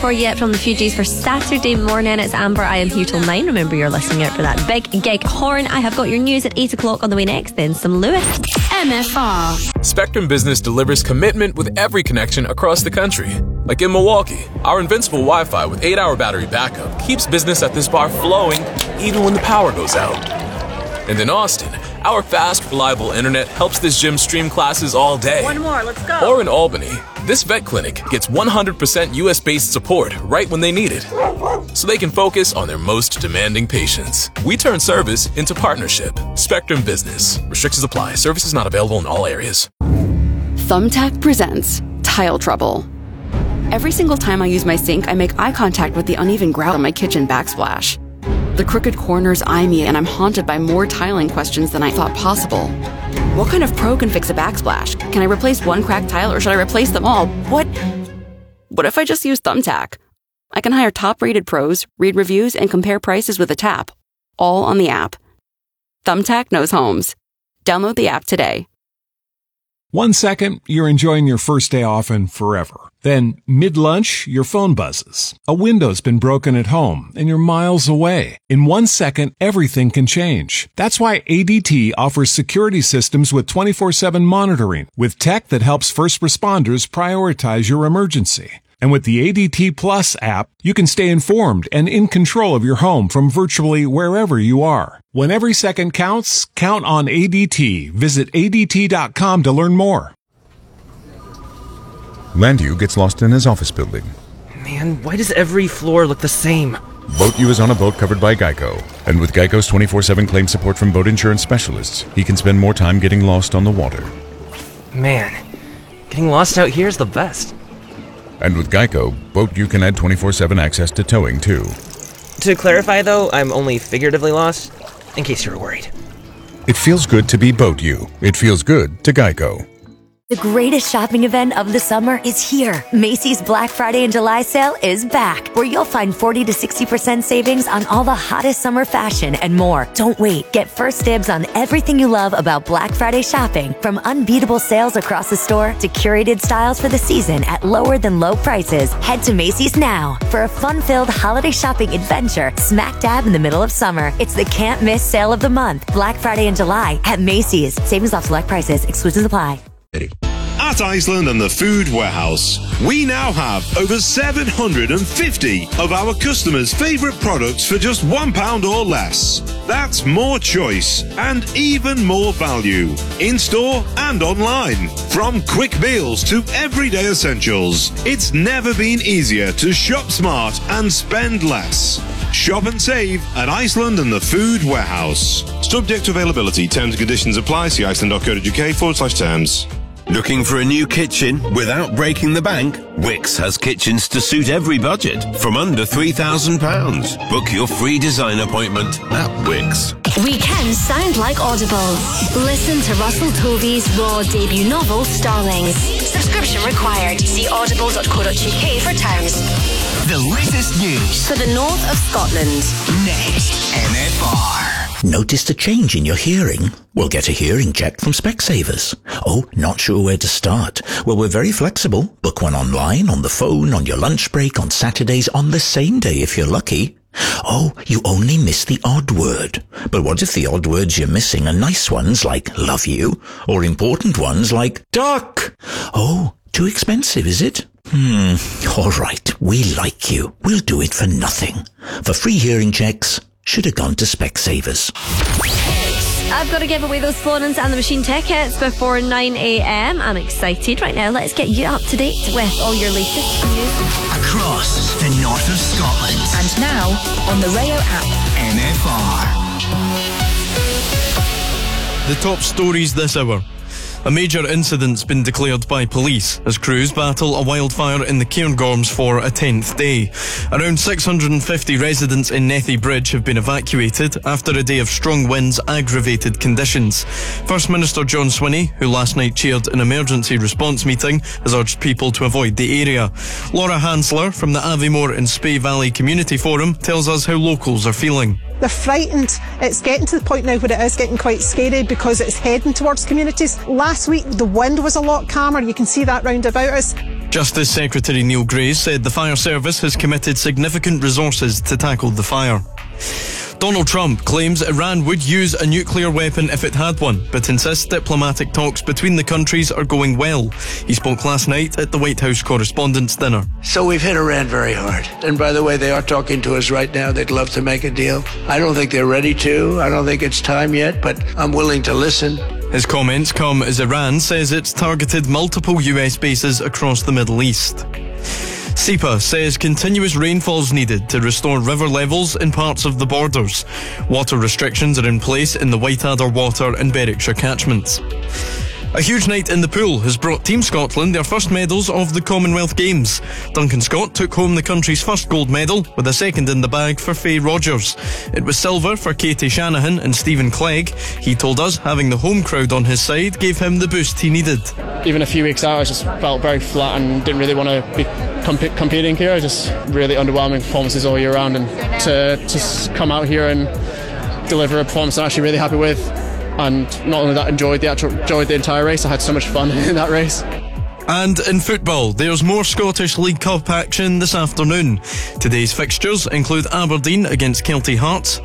for you from the Fugees for Saturday morning. It's Amber. I am here till 9. Remember, you're listening out for that big gig horn. I have got your news at 8 o'clock on the way next. Then some Lewis. MFR. Spectrum Business delivers commitment with every connection across the country. Like in Milwaukee, our invincible Wi-Fi with 8-hour battery backup keeps business at this bar flowing even when the power goes out. And in Austin, our fast, reliable internet helps this gym stream classes all day. One more, let's go. Or in Albany, this vet clinic gets 100% US-based support right when they need it, so they can focus on their most demanding patients. We turn service into partnership. Spectrum Business. Restrictions apply. Services not available in all areas. Thumbtack presents Tile Trouble. Every single time I use my sink, I make eye contact with the uneven grout on my kitchen backsplash. The crooked corners eye me, and I'm haunted by more tiling questions than I thought possible. What kind of pro can fix a backsplash? Can I replace one cracked tile, or should I replace them all? What if I just use Thumbtack? I can hire top-rated pros, read reviews, and compare prices with a tap, all on the app. Thumbtack knows homes. Download the app today. 1 second, you're enjoying your first day off and forever. Then, mid-lunch, your phone buzzes. A window's been broken at home, and you're miles away. In 1 second, everything can change. That's why ADT offers security systems with 24/7 monitoring, with tech that helps first responders prioritize your emergency. And with the ADT Plus app, you can stay informed and in control of your home from virtually wherever you are. When every second counts, count on ADT. Visit ADT.com to learn more. Landu gets lost in his office building. Man, why does every floor look the same? Boat U is on a boat covered by Geico. And with Geico's 24/7 claim support from boat insurance specialists, he can spend more time getting lost on the water. Man, getting lost out here is the best. And with Geico, Boat U can add 24/7 access to towing, too. To clarify, though, I'm only figuratively lost, in case you were worried. It feels good to be Boat U. It feels good to Geico. The greatest shopping event of the summer is here. Macy's Black Friday and July sale is back, where you'll find 40 to 60% savings on all the hottest summer fashion and more. Don't wait. Get first dibs on everything you love about Black Friday shopping, from unbeatable sales across the store to curated styles for the season at lower than low prices. Head to Macy's now for a fun-filled holiday shopping adventure smack dab in the middle of summer. It's the can't miss sale of the month. Black Friday and July at Macy's. Savings off select prices. Exclusions apply. At Iceland and the Food Warehouse, we now have over 750 of our customers' favourite products for just £1 or less. That's more choice and even more value, in-store and online. From quick meals to everyday essentials, it's never been easier to shop smart and spend less. Shop and save at Iceland and the Food Warehouse. Subject to availability, terms and conditions apply. See iceland.co.uk/terms. Looking for a new kitchen without breaking the bank? Wix has kitchens to suit every budget from under £3,000. Book your free design appointment at Wix. Weekends sound like Audible. Listen to Russell Tovey's raw debut novel, Starlings. Subscription required. See audible.co.uk for terms. The latest news For the north of Scotland. next. MFR. Noticed a change in your hearing? Well, get a hearing check from Specsavers. Oh, not sure where to start? Well, we're very flexible. Book one online, on the phone, on your lunch break, on Saturdays, on the same day if you're lucky. Oh, you only miss the odd word. But what if the odd words you're missing are nice ones like love you, or important ones like duck? Oh, too expensive, is it? All right, we like you. We'll do it for nothing. For free hearing checks, should have gone to Specsavers. I've got to give away those Florence and the Machine tickets before 9 a.m. I'm excited. Right now, let's get you up to date with all your latest news. Across the north of Scotland. And now, on the Rayo app. MFR. The top stories this hour. A major incident's been declared by police as crews battle a wildfire in the Cairngorms for a 10th day. Around 650 residents in Nethy Bridge have been evacuated after a day of strong winds aggravated conditions. First Minister John Swinney, who last night chaired an emergency response meeting, has urged people to avoid the area. Laura Hansler from the Aviemore and Spey Valley Community Forum tells us how locals are feeling. They're frightened. It's getting to the point now where it is getting quite scary because it's heading towards communities. Last week, the wind was a lot calmer. You can see that round about us. Justice Secretary Neil Grace said the fire service has committed significant resources to tackle the fire. Donald Trump claims Iran would use a nuclear weapon if it had one, but insists diplomatic talks between the countries are going well. He spoke last night at the White House Correspondents' Dinner. So we've hit Iran very hard. And by the way, they are talking to us right now. They'd love to make a deal. I don't think they're ready to. I don't think it's time yet, but I'm willing to listen. His comments come as Iran says it's targeted multiple US bases across the Middle East. SEPA says continuous rainfall is needed to restore river levels in parts of the borders. Water restrictions are in place in the Whiteadder Water and Berwickshire catchments. A huge night in the pool has brought Team Scotland their first medals of the Commonwealth Games. Duncan Scott took home the country's first gold medal, with a second in the bag for Faye Rogers. It was silver for Katie Shanahan and Stephen Clegg. He told us having the home crowd on his side gave him the boost he needed. Even a few weeks out, I just felt very flat and didn't really want to be competing here. Just really underwhelming performances all year round, and to just come out here and deliver a performance I'm actually really happy with. And not only that, enjoyed the entire race. I had so much fun in that race. And in football, there's more Scottish League Cup action this afternoon. Today's fixtures include Aberdeen against Kelty Hearts,